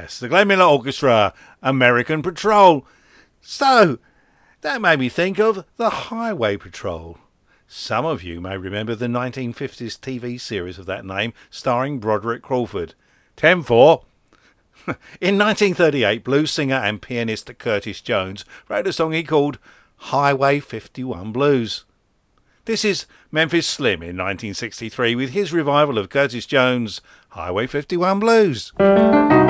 Yes, the Glenn Miller Orchestra, American Patrol. So, that made me think of the Highway Patrol. Some of you may remember the 1950s TV series of that name, starring Broderick Crawford. 10-4. In 1938, blues singer and pianist Curtis Jones wrote a song he called Highway 51 Blues. This is Memphis Slim in 1963 with his revival of Curtis Jones' Highway 51 Blues.